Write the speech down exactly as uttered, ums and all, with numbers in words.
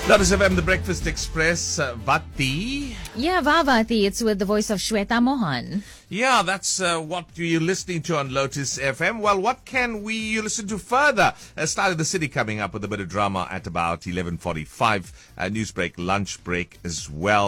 Lotus F M, The Breakfast Express, uh, Vati. Yeah, Vavati, it's with the voice of Shweta Mohan. Yeah, that's uh, what you're listening to on Lotus F M. Well, what can we you listen to further? Uh, Start of the City coming up with a bit of drama at about eleven forty-five. Uh, news break, lunch break as well.